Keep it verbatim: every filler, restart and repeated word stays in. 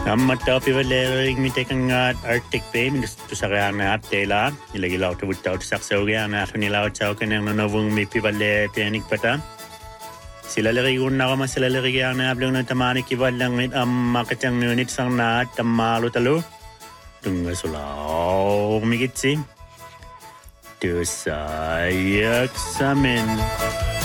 Amma tapi valering mi tekang Arctic Bay mi tu sa na tela ilagi law tu tau tu sak so ga na ni law chao kan ng novung mi pivale pianik pata sila lari gun na ma sila lari ga na ablong na tamani ki valang mit am makatang unit sang na tamalo talo tung sulaw mi gitsi tu sa yak samin